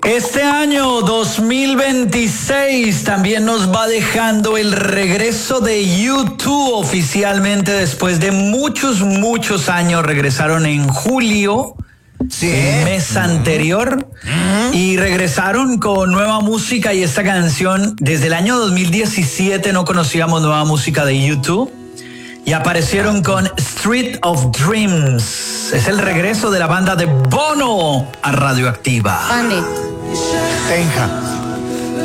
Este año 2026 también nos va dejando el regreso de YouTube oficialmente después de muchos años. Regresaron en julio, el mes anterior, y regresaron con nueva música y esta canción. Desde el año 2017 no conocíamos nueva música de YouTube. Y aparecieron con Street of Dreams. Es el regreso de la banda de Bono a Radioactiva. Tenja.